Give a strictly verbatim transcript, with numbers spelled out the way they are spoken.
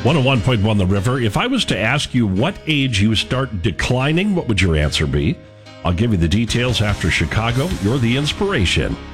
one oh one point one The River. If I was to ask you what age you start declining, what would your answer be? I'll give you the details after Chicago. You're the inspiration.